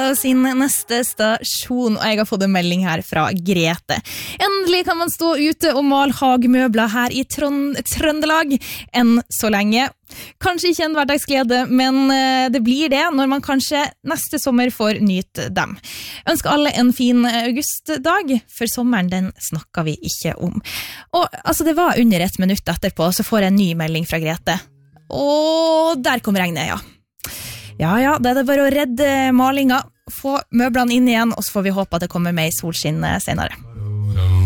sin neste stasjon, og jeg har fått en melding her fra Grete. Endelig kan man stå ute og male hagemøbler her i Trøndelag, enn så lenge. Kanskje ikke en hverdagsglede, men det blir det når man kanskje neste sommer får nyte dem. Ønsker alle en fin augustdag, for sommeren den snakker vi ikke om. Og altså, det var under 1 minutt etterpå, så får jeg en ny melding fra Grete. Og der kom regnet, ja. Ja, det er bare å redde malinga, få møblene inn igjen, og så får vi håpe at det kommer mer solskinn senere.